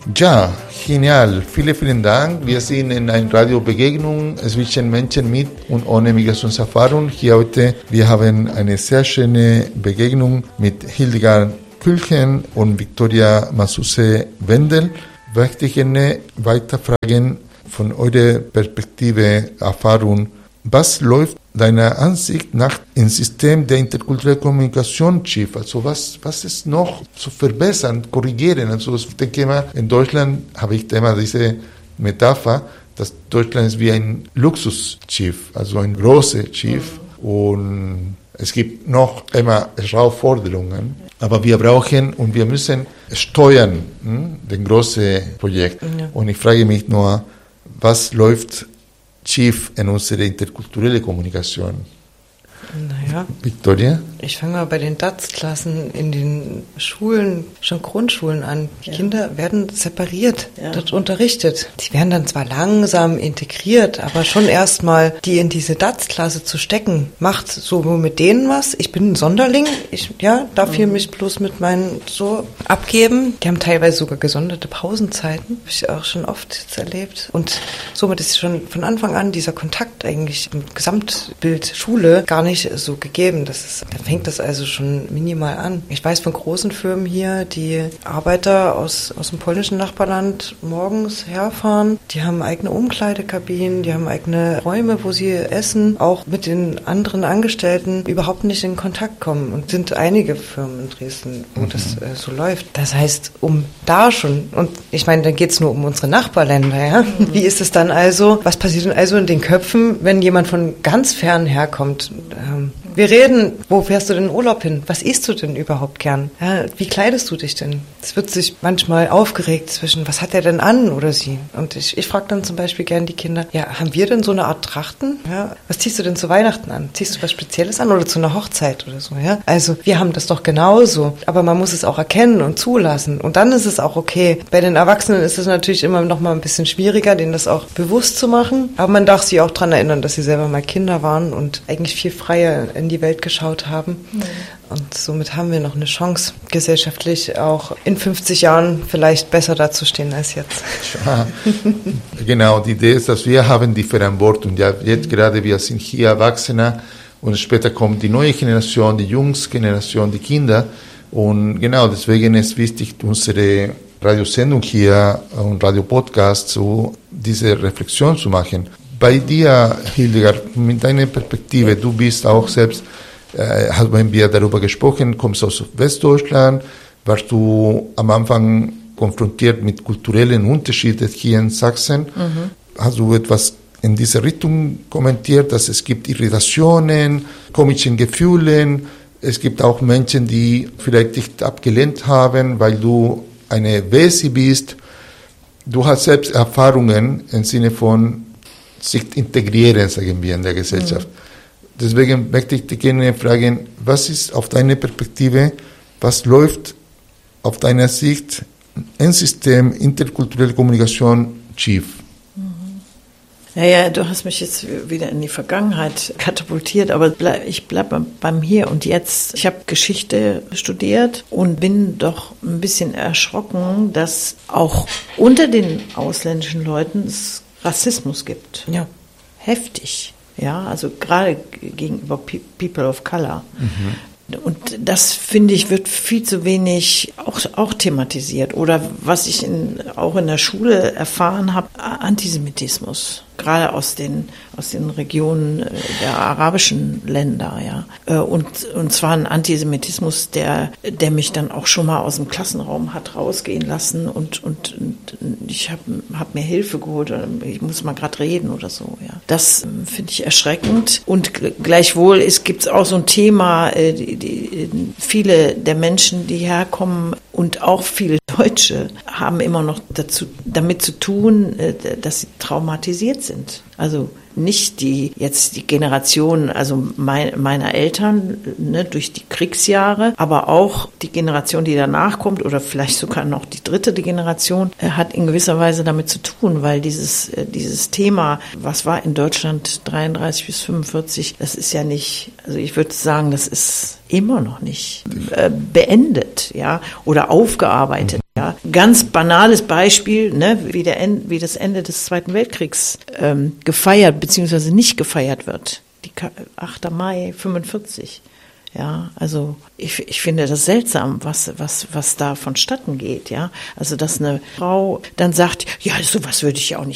Ja, genial. Vielen Dank. Wir sind in einer Radiobegegnung zwischen Menschen mit und ohne Migrationserfahrung. Hier heute, wir haben eine sehr schöne Begegnung mit Hildegard Külchen und Victoria Masuse Wendel. Ich möchte gerne weiterfragen von eurer Perspektive, Erfahrung. Was läuft deiner Ansicht nach im System der interkulturellen Kommunikation schief? Also was ist noch zu verbessern, korrigieren? Also ich denke mal, in Deutschland habe ich immer diese Metapher, dass Deutschland ist wie ein Luxusschiff, also ein großes Schiff. Und es gibt noch immer Herausforderungen, aber wir brauchen und wir müssen steuern, den großen Projekt. Ja. Und ich frage mich nur, was läuft schief in unserer interkulturellen Kommunikation? Naja, Victoria? Ich fange mal bei den DATS-Klassen in den Schulen, schon Grundschulen an. Die Kinder werden separiert, dort unterrichtet. Die werden dann zwar langsam integriert, aber schon erstmal die in diese DATS-Klasse zu stecken, macht so mit denen was. Ich bin ein Sonderling, ich darf hier mich bloß mit meinen so abgeben. Die haben teilweise sogar gesonderte Pausenzeiten, habe ich auch schon oft jetzt erlebt. Und somit ist schon von Anfang an dieser Kontakt eigentlich im Gesamtbild Schule gar nicht so gegeben. Da fängt das also schon minimal an. Ich weiß von großen Firmen hier, die Arbeiter aus dem polnischen Nachbarland morgens herfahren. Die haben eigene Umkleidekabinen, die haben eigene Räume, wo sie essen, auch mit den anderen Angestellten überhaupt nicht in Kontakt kommen. Und sind einige Firmen in Dresden, wo das so läuft. Das heißt, um da schon, und ich meine, dann geht es nur um unsere Nachbarländer, ja? Wie ist es dann also? Was passiert denn also in den Köpfen, wenn jemand von ganz fern herkommt? Wir reden, wo fährst du denn in Urlaub hin? Was isst du denn überhaupt gern? Ja, wie kleidest du dich denn? Es wird sich manchmal aufgeregt zwischen, was hat er denn an oder sie? Und ich frage dann zum Beispiel gern die Kinder, haben wir denn so eine Art Trachten? Ja, was ziehst du denn zu Weihnachten an? Ziehst du was Spezielles an oder zu einer Hochzeit oder so? Ja? Also wir haben das doch genauso, aber man muss es auch erkennen und zulassen und dann ist es auch okay. Bei den Erwachsenen ist es natürlich immer noch mal ein bisschen schwieriger, denen das auch bewusst zu machen, aber man darf sie auch daran erinnern, dass sie selber mal Kinder waren und eigentlich viel freier in die Welt geschaut haben. Und somit haben wir noch eine Chance, gesellschaftlich auch in 50 Jahren vielleicht besser dazustehen als jetzt. Ja, genau, die Idee ist, dass wir haben die Verantwortung. Ja, jetzt gerade, wir sind hier Erwachsene und später kommt die neue Generation, die Jungsgeneration, die Kinder. Und genau, deswegen ist wichtig, unsere Radiosendung hier und Radiopodcast so diese Reflexion zu machen. Bei dir, Hildegard, mit deiner Perspektive, du bist auch selbst, haben wir darüber gesprochen, kommst aus Westdeutschland, warst du am Anfang konfrontiert mit kulturellen Unterschieden hier in Sachsen. Hast du etwas in diese Richtung kommentiert, dass es gibt Irritationen, komische Gefühle, es gibt auch Menschen, die vielleicht dich abgelehnt haben, weil du eine Wesi bist. Du hast selbst Erfahrungen im Sinne von sich integrieren, sagen wir, in der Gesellschaft. Deswegen möchte ich dich gerne fragen, was ist auf deine Perspektive, was läuft auf deiner Sicht im System interkulturelle Kommunikation schief? Naja, du hast mich jetzt wieder in die Vergangenheit katapultiert, aber ich bleibe beim Hier und Jetzt. Ich habe Geschichte studiert und bin doch ein bisschen erschrocken, dass auch unter den ausländischen Leuten es Rassismus gibt. Ja. Heftig. Ja, also gerade gegenüber People of Color. Und das, finde ich, wird viel zu wenig auch thematisiert. Oder was ich auch in der Schule erfahren habe, Antisemitismus. Gerade aus den Regionen der arabischen Länder, ja. Und zwar ein Antisemitismus, der mich dann auch schon mal aus dem Klassenraum hat rausgehen lassen und ich hab mir Hilfe geholt oder ich muss mal gerade reden oder so, ja. Das finde ich erschreckend. Und gleichwohl gibt's auch so ein Thema, viele der Menschen, die herkommen und auch viele Deutsche haben immer noch damit zu tun, dass sie traumatisiert sind. Also nicht die Generation, also meiner Eltern, ne, durch die Kriegsjahre, aber auch die Generation, die danach kommt oder vielleicht sogar noch die dritte Generation, hat in gewisser Weise damit zu tun, weil dieses Thema, was war in Deutschland 33 bis 45, das ist ja nicht, also ich würde sagen, das ist immer noch nicht beendet, ja, oder aufgearbeitet. Ja, Ganz banales Beispiel, ne, wie das Ende des Zweiten Weltkriegs gefeiert bzw. nicht gefeiert wird. 8. Mai 45. Ja, also ich finde das seltsam, was da vonstatten geht, ja. Also, dass eine Frau dann sagt, ja, sowas würde ich ja auch nicht